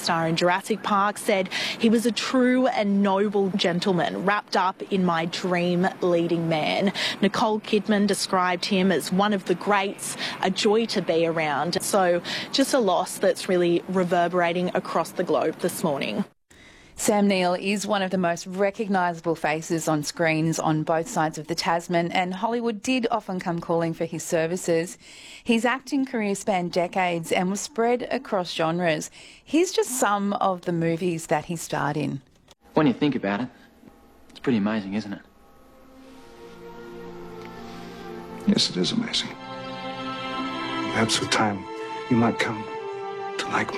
star in Jurassic Park, said he was a true and noble gentleman wrapped up in my dream leading man. Nicole Kidman described him as one of the greats, a joy to be around. So just a loss that's really reverberating across the globe this morning. Sam Neill is one of the most recognisable faces on screens on both sides of the Tasman, and Hollywood did often come calling for his services. His acting career spanned decades and was spread across genres. Here's just some of the movies that he starred in. When you think about it, it's pretty amazing, isn't it? Yes, it is amazing. Perhaps with time, you might come to like me.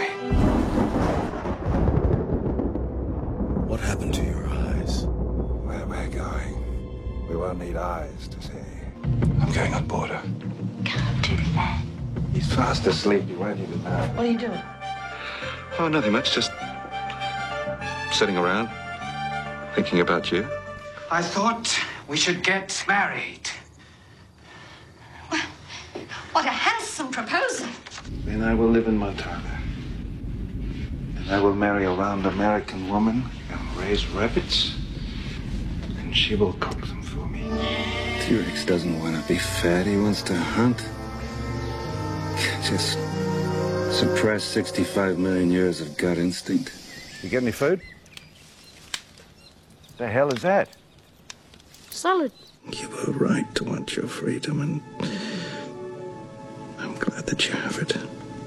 What happened to your eyes? Where we're going, we won't need eyes to see. I'm going on board her. Can't do that. He's fast asleep. You won't even know. What are you doing? Oh, nothing much. Just sitting around, thinking about you. I thought we should get married. Well, what a handsome proposal. Then I will live in Montana. And I will marry a round American woman and raise rabbits. And she will cook them for me. T-Rex doesn't want to be fat. He wants to hunt. Just suppress 65 million years of gut instinct. You get any food? The hell is that? Salad. You were right to want your freedom, and I'm glad that you have it.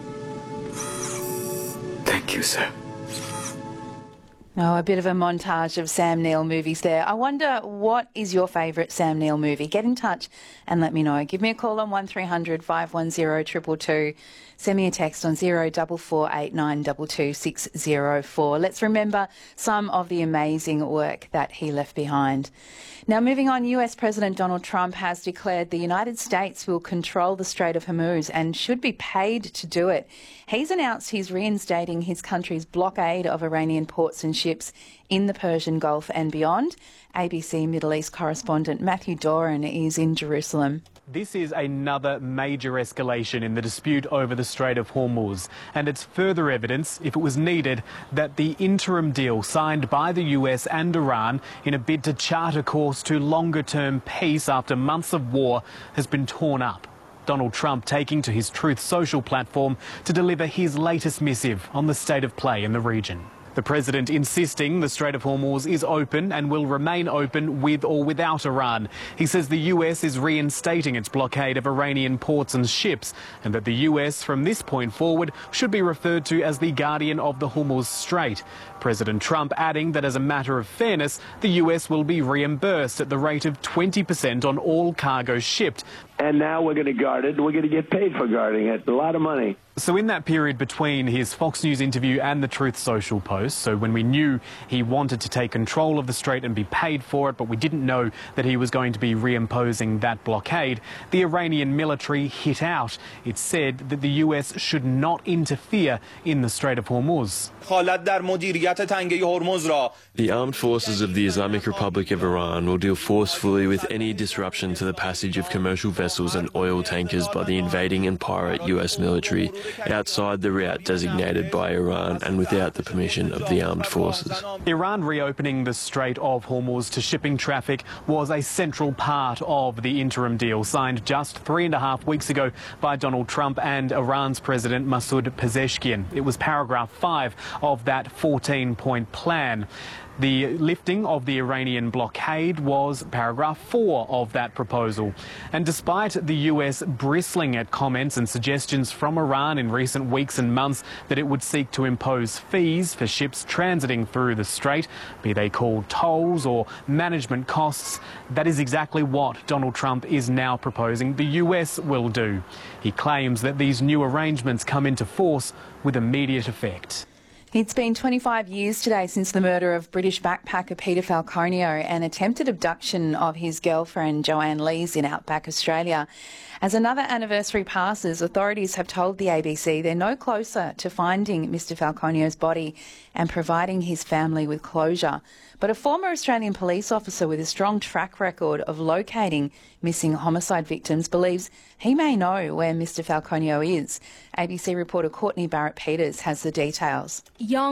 Thank you, sir. Oh, a bit of a montage of Sam Neill movies there. I wonder, what is your favourite Sam Neill movie? Get in touch and let me know. Give me a call on 1300 510 222. Send me a text on 0448922604. 604. Let's remember some of the amazing work that he left behind. Now, moving on, US President Donald Trump has declared the United States will control the Strait of Hormuz and should be paid to do it. He's announced he's reinstating his country's blockade of Iranian ports and ships in the Persian Gulf and beyond. ABC Middle East correspondent Matthew Doran is in Jerusalem. This is another major escalation in the dispute over the Strait of Hormuz, and it's further evidence, if it was needed, that the interim deal signed by the US and Iran in a bid to chart a course to longer-term peace after months of war has been torn up. Donald Trump taking to his Truth Social platform to deliver his latest missive on the state of play in the region. The president insisting the Strait of Hormuz is open and will remain open with or without Iran. He says the US is reinstating its blockade of Iranian ports and ships, and that the US from this point forward should be referred to as the guardian of the Hormuz Strait. President Trump adding that as a matter of fairness, the US will be reimbursed at the rate of 20% on all cargo shipped. And now we're going to guard it. We're going to get paid for guarding it. A lot of money. So in that period between his Fox News interview and the Truth Social post, so when we knew he wanted to take control of the strait and be paid for it, but we didn't know that he was going to be reimposing that blockade, the Iranian military hit out. It said that the US should not interfere in the Strait of Hormuz. The armed forces of the Islamic Republic of Iran will deal forcefully with any disruption to the passage of commercial vessels and oil tankers by the invading and pirate US military outside the route designated by Iran and without the permission of the armed forces. Iran reopening the Strait of Hormuz to shipping traffic was a central part of the interim deal signed just 3.5 weeks ago by Donald Trump and Iran's President Masoud Pezeshkian. It was paragraph 5 of that 14-point plan. The lifting of the Iranian blockade was paragraph 4 of that proposal. And despite the US bristling at comments and suggestions from Iran in recent weeks and months that it would seek to impose fees for ships transiting through the strait, be they called tolls or management costs, that is exactly what Donald Trump is now proposing the US will do. He claims that these new arrangements come into force with immediate effect. It's been 25 years today since the murder of British backpacker Peter Falconio and attempted abduction of his girlfriend Joanne Lees in outback Australia. As another anniversary passes, authorities have told the ABC they're no closer to finding Mr Falconio's body and providing his family with closure. But a former Australian police officer with a strong track record of locating missing homicide victims believes he may know where Mr Falconio is. ABC reporter Courtney Barrett-Peters has the details.